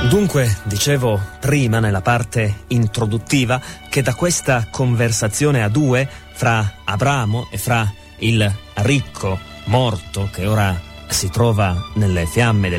Dunque, dicevo prima nella parte introduttiva che da questa conversazione a due fra Abramo e fra il ricco morto che ora si trova nelle fiamme del